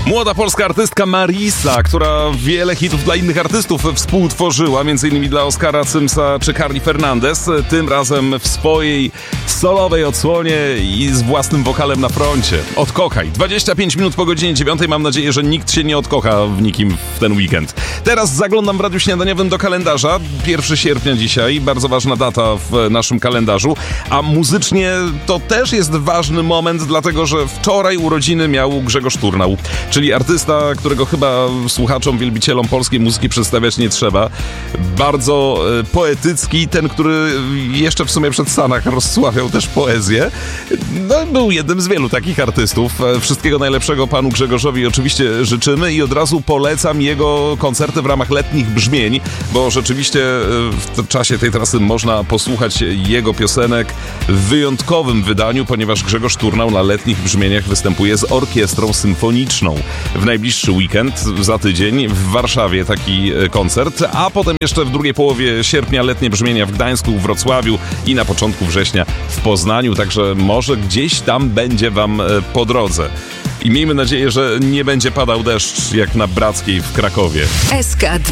Młoda polska artystka Marisa, która wiele hitów dla innych artystów współtworzyła, m.in. dla Oskara Cymsa czy Carly Fernandez, tym razem w swojej solowej odsłonie i z własnym wokalem na froncie. Odkochaj. 25 minut po godzinie 9. Mam nadzieję, że nikt się nie odkocha w nikim w ten weekend. Teraz zaglądam w Radiu Śniadaniowym do kalendarza. 1 sierpnia dzisiaj, bardzo ważna data w naszym kalendarzu, a muzycznie to też jest ważny moment, dlatego że wczoraj urodziny miał Grzegorz Turnał, czyli artysta, którego chyba słuchaczom, wielbicielom polskiej muzyki przedstawiać nie trzeba. Bardzo poetycki, ten, który jeszcze w sumie przed Stanach rozsławiał też poezję. No, był jednym z wielu takich artystów. Wszystkiego najlepszego panu Grzegorzowi oczywiście życzymy i od razu polecam jego koncerty w ramach Letnich Brzmień, bo rzeczywiście w czasie tej trasy można posłuchać jego piosenek w wyjątkowym wydaniu, ponieważ Grzegorz Turnał na Letnich Brzmieniach występuje z orkiestrą symfoniczną. W najbliższy weekend, za tydzień, w Warszawie taki koncert, a potem jeszcze w drugiej połowie sierpnia Letnie Brzmienia w Gdańsku, w Wrocławiu i na początku września w Poznaniu, także może gdzieś tam będzie wam po drodze. I miejmy nadzieję, że nie będzie padał deszcz jak na Brackiej w Krakowie. SK